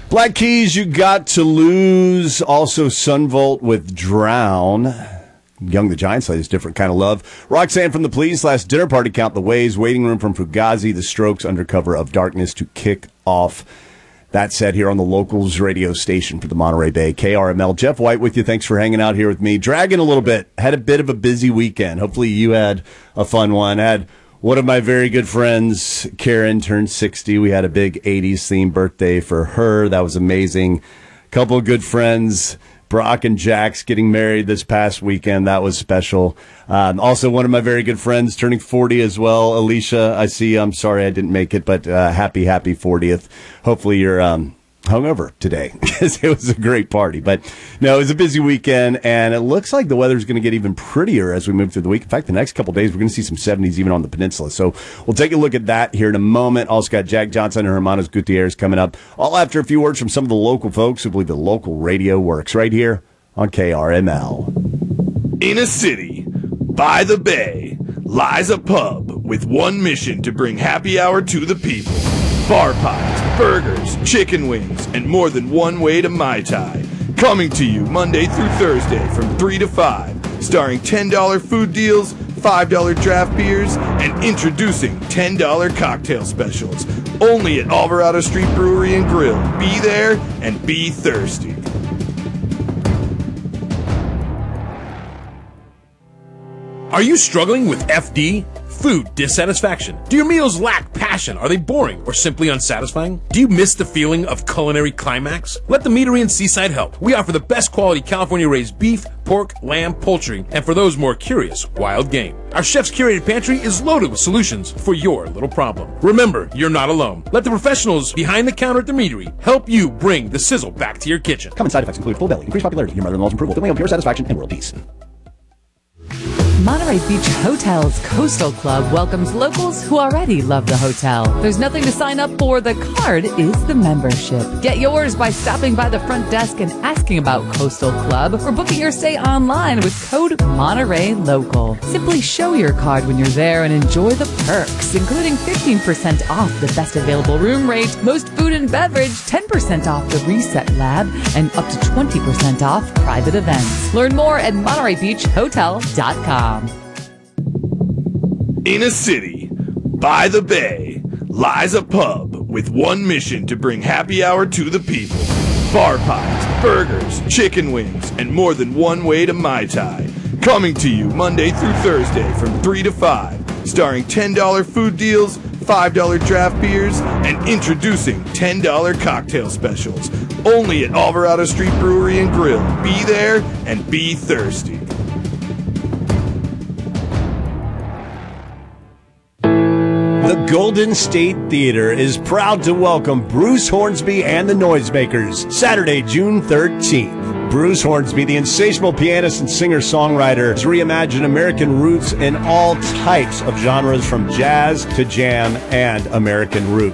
Black Keys, You Got to Lose. Also Sunvolt with Drown. Young the Giants, like this different kind of love. Roxanne from the Police, Last Dinner Party, Count the Ways. Waiting Room from Fugazi, The Strokes, Under Cover of Darkness to kick off. That said, here on the Locals radio station for the Monterey Bay, KRML. Jeff White with you. Thanks for hanging out here with me. Dragging a little bit. Had a bit of a busy weekend. Hopefully you had a fun one. Had one of my very good friends, Karen, turned 60. We had a big 80s themed birthday for her. That was amazing. Couple of good friends, Brock and Jax, getting married this past weekend. That was special. Also, one of my very good friends turning 40 as well. Alicia, I see. I'm sorry I didn't make it, but happy 40th. Hopefully you're hungover today because it was a great party. But no, it was a busy weekend, and it looks like the weather's going to get even prettier as we move through the week. In fact, the next couple of days, we're going to see some 70s even on the peninsula. So we'll take a look at that here in a moment. Also got Jack Johnson and Hermanos Gutierrez coming up, all after a few words from some of the local folks who believe the local radio works right here on KRML. In a city by the bay lies a pub with one mission to bring happy hour to the people. Bar pies, burgers, chicken wings, and more than one way to Mai Tai. Coming to you Monday through Thursday from 3 to 5, starring $10 food deals, $5 draft beers, and introducing $10 cocktail specials. Only at Alvarado Street Brewery and Grill. Be there and be thirsty. Are you struggling with FD? Food dissatisfaction? Do your meals lack passion? Are they boring or simply unsatisfying? Do you miss the feeling of culinary climax? Let the Meadery in Seaside help. We offer the best quality California-raised beef, pork, lamb, poultry, and for those more curious, wild game. Our chef's curated pantry is loaded with solutions for your little problem. Remember, you're not alone. Let the professionals behind the counter at the Meadery help you bring the sizzle back to your kitchen. Common side effects include full belly, increased popularity, your mother-in-law's approval, feeling of pure satisfaction, and world peace. Monterey Beach Hotel's Coastal Club welcomes locals who already love the hotel. There's nothing to sign up for. The card is the membership. Get yours by stopping by the front desk and asking about Coastal Club or booking your stay online with code Monterey Local. Simply show your card when you're there and enjoy the perks, including 15% off the best available room rate, most food and beverage, 10% off the Reset Lab, and up to 20% off private events. Learn more at MontereyBeachHotel.com. In a city by the bay lies a pub with one mission to bring happy hour to the people. Bar pies, burgers, chicken wings, and more than one way to Mai Tai. Coming to you Monday through Thursday from 3 to 5, starring $10 food deals, $5 draft beers, and introducing $10 cocktail specials. Only at Alvarado Street Brewery and Grill. Be there and be thirsty. The Golden State Theater is proud to welcome Bruce Hornsby and the Noisemakers, Saturday, June 13th. Bruce Hornsby, the insatiable pianist and singer-songwriter, has reimagined American roots in all types of genres from jazz to jam and American roots.